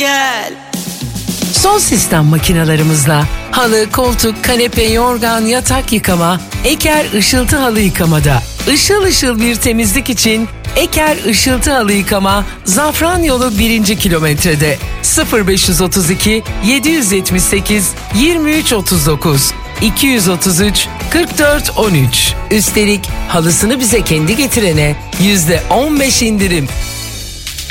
gel. Son sistem makinalarımızla halı, koltuk, kanepe, yorgan, yatak yıkama, Eker Işıltı Halı Yıkama'da. Işıl ışıl bir temizlik için Eker Işıltı Halı Yıkama, Zafranyolu 1. kilometrede. 0532 778 2339 233 4413. Üstelik halısını bize kendi getirene %15 indirim.